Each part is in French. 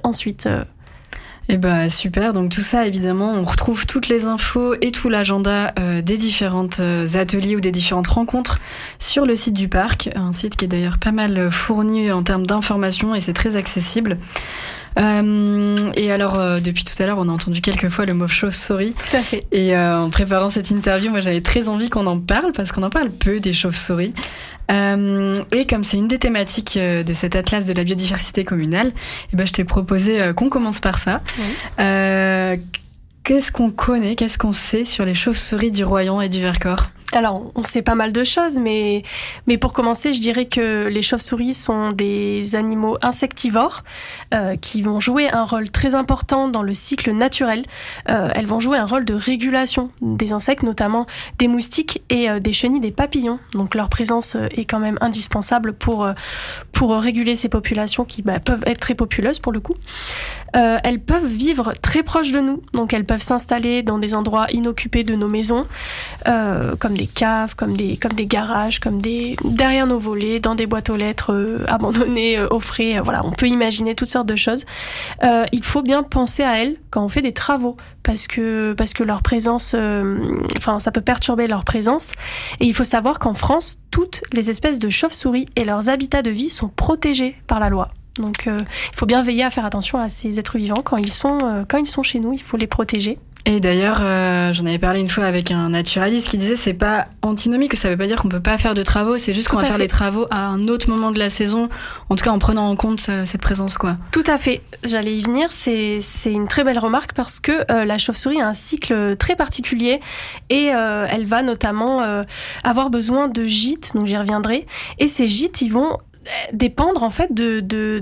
ensuite. Et bah super, donc tout ça évidemment, on retrouve toutes les infos et tout l'agenda des différentes ateliers ou des différentes rencontres sur le site du parc, un site qui est d'ailleurs pas mal fourni en termes d'informations et c'est très accessible. Et alors, depuis tout à l'heure, on a entendu quelques fois le mot chauve-souris. Tout à fait. Et en préparant cette interview, moi j'avais très envie qu'on en parle parce qu'on en parle peu des chauves-souris. Et comme c'est une des thématiques de cet atlas de la biodiversité communale, et ben je t'ai proposé qu'on commence par ça. Oui. Qu'est-ce qu'on connaît, qu'est-ce qu'on sait sur les chauves-souris du Royan et du Vercors ? Alors, on sait pas mal de choses, mais pour commencer, je dirais que les chauves-souris sont des animaux insectivores qui vont jouer un rôle très important dans le cycle naturel. Elles vont jouer un rôle de régulation des insectes, notamment des moustiques et des chenilles, des papillons. Donc, leur présence est quand même indispensable pour réguler ces populations qui peuvent être très populeuses pour le coup. Elles peuvent vivre très proches de nous, donc elles peuvent s'installer dans des endroits inoccupés de nos maisons, comme des caves, comme des garages, derrière nos volets, dans des boîtes aux lettres abandonnées au frais. Voilà, on peut imaginer toutes sortes de choses. Il faut bien penser à elles quand on fait des travaux, parce que leur présence, ça peut perturber leur présence. Et il faut savoir qu'en France, toutes les espèces de chauves-souris et leurs habitats de vie sont protégés par la loi. Donc, il faut bien veiller à faire attention à ces êtres vivants quand ils sont chez nous. Il faut les protéger. Et d'ailleurs, j'en avais parlé une fois avec un naturaliste qui disait c'est pas antinomique, que ça veut pas dire qu'on peut pas faire de travaux, c'est juste qu'on va faire les travaux à un autre moment de la saison, en tout cas en prenant en compte cette présence, quoi. Tout à fait. J'allais y venir, c'est une très belle remarque parce que la chauve-souris a un cycle très particulier et elle va notamment avoir besoin de gîtes, donc j'y reviendrai, et ces gîtes, ils vont dépendre en fait de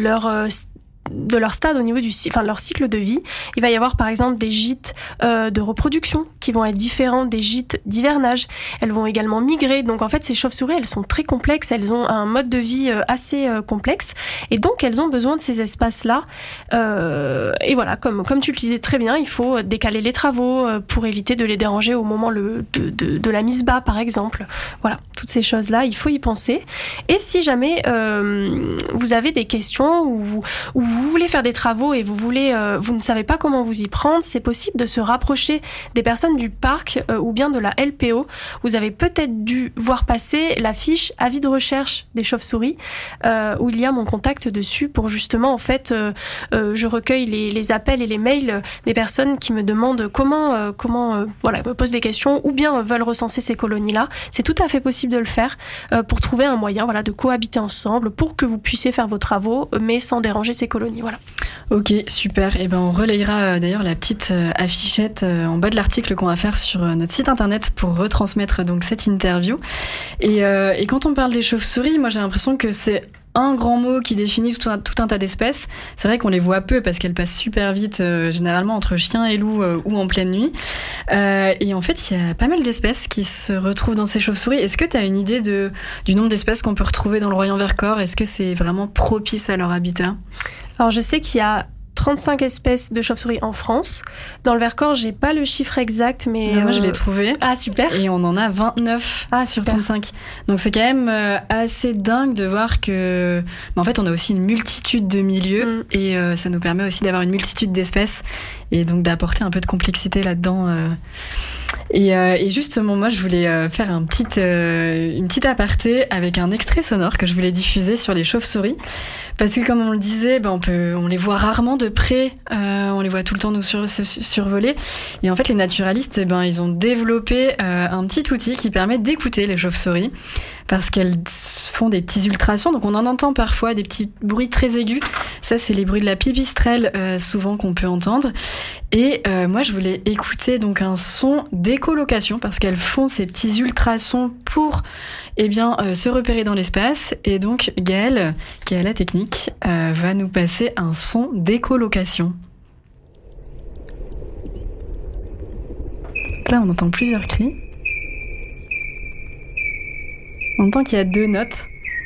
leur stade au niveau leur cycle de vie. Il va y avoir par exemple des gîtes de reproduction qui vont être différents des gîtes d'hivernage. Elles vont également migrer. Donc en fait, ces chauves-souris, elles sont très complexes. Elles ont un mode de vie assez complexe. Et donc, elles ont besoin de ces espaces-là. Et voilà, comme tu le disais très bien, il faut décaler les travaux pour éviter de les déranger au moment de la mise bas, par exemple. Voilà, toutes ces choses-là, il faut y penser. Et si jamais vous avez des questions ou vous voulez faire des travaux et vous ne savez pas comment vous y prendre, c'est possible de se rapprocher des personnes du parc ou bien de la LPO. Vous avez peut-être dû voir passer la fiche avis de recherche des chauves-souris où il y a mon contact dessus pour justement, en fait, je recueille les appels et les mails des personnes qui me demandent comment me posent des questions ou bien veulent recenser ces colonies-là. C'est tout à fait possible de le faire pour trouver un moyen de cohabiter ensemble pour que vous puissiez faire vos travaux mais sans déranger ces colonies. Voilà. Ok, super. Et ben on relayera d'ailleurs la petite affichette en bas de l'article qu'on va faire sur notre site internet pour retransmettre donc cette interview. Et quand on parle des chauves-souris, moi j'ai l'impression que c'est un grand mot qui définit tout un tas d'espèces. C'est vrai qu'on les voit peu parce qu'elles passent super vite, généralement entre chiens et loups ou en pleine nuit. Et en fait, il y a pas mal d'espèces qui se retrouvent dans ces chauves-souris. Est-ce que tu as une idée du nombre d'espèces qu'on peut retrouver dans le Royan-Vercors ? Est-ce que c'est vraiment propice à leur habitat ? Alors, je sais qu'il y a 35 espèces de chauves-souris en France. Dans le Vercors, j'ai pas le chiffre exact, mais... moi, je l'ai trouvé. Ah, super. Et on en a 29 sur 35. Donc, c'est quand même assez dingue de voir que... en fait, on a aussi une multitude de milieux et ça nous permet aussi d'avoir une multitude d'espèces et donc d'apporter un peu de complexité là-dedans. Et justement, moi, je voulais faire une petite aparté avec un extrait sonore que je voulais diffuser sur les chauves-souris. Parce que, comme on le disait, on les voit rarement de près. On les voit tout le temps nous survoler. Et en fait, les naturalistes, ils ont développé un petit outil qui permet d'écouter les chauves-souris. Parce qu'elles font des petits ultrasons. Donc, on en entend parfois des petits bruits très aigus. Ça, c'est les bruits de la pipistrelle, souvent, qu'on peut entendre. Et moi, je voulais écouter donc un son d'écholocation parce qu'elles font ces petits ultrasons pour se repérer dans l'espace. Et donc, Gaëlle, qui est à la technique, va nous passer un son d'écholocation. Là, on entend plusieurs cris. On entend qu'il y a 2 notes.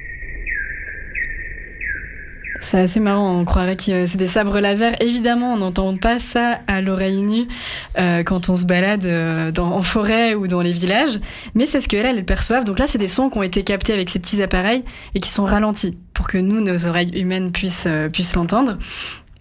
C'est assez marrant, on croirait que c'est des sabres laser. Évidemment, on n'entend pas ça à l'oreille nue quand on se balade en forêt ou dans les villages, mais c'est ce qu'elles perçoivent. Donc là, c'est des sons qui ont été captés avec ces petits appareils et qui sont ralentis pour que nous, nos oreilles humaines, puissent l'entendre.